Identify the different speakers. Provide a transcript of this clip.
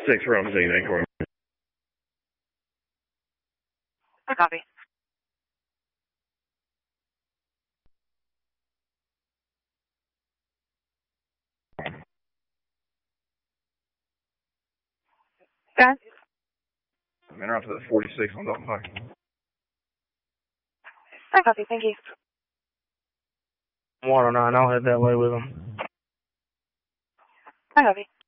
Speaker 1: 46 Romzine, Acorn.
Speaker 2: I copy. Got it.
Speaker 1: I'm in out to the 46 on Dalton Pike.
Speaker 2: I copy, thank you.
Speaker 3: 109, I'll head that way with them.
Speaker 2: I copy.